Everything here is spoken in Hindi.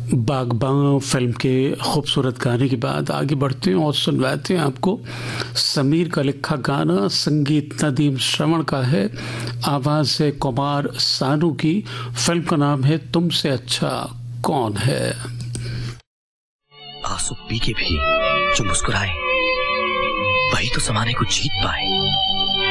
बागबान फिल्म के खूबसूरत गाने के बाद आगे बढ़ते हैं और सुनवाते हैं आपको समीर का लिखा गाना। संगीत नदीम श्रवण का है, आवाज़ है कुमार सानू की। फिल्म का नाम है तुमसे अच्छा कौन है। आंसू पी के भी जो मुस्कुराए वही तो ज़माने को जीत पाए।